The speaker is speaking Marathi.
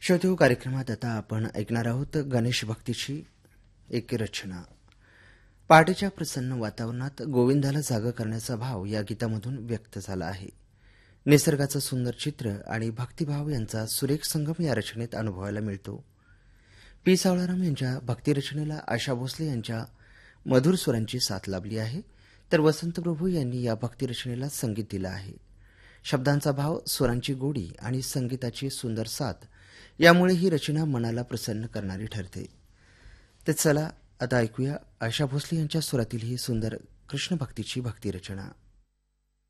श्रोतेहो, कार्यक्रमात आता आपण ऐकणार आहोत गणेश भक्तीची एक रचना. पहाटेच्या प्रसन्न वातावरणात गोविंदाला जागा करण्याचा भाव या गीतामधून व्यक्त झाला आहे. निसर्गाचं सुंदर चित्र आणि भक्तिभाव यांचा सुरेख संगम या रचनेत अनुभवायला मिळतो. पी सावळाराम यांच्या भक्तिरचनेला आशा भोसले यांच्या मधुर स्वरांची साथ लाभली आहे, तर वसंत प्रभू यांनी या भक्तिरचनेला संगीत दिलं आहे. शब्दांचा भाव, स्वरांची गोडी आणि संगीताची सुंदर साथ यामुळे ही रचना मनाला प्रसन्न करणारी ठरते. तर चला आता ऐकूया आशा भोसले यांच्या स्वरातील ही सुंदर कृष्ण भक्तीची भक्तिरचना.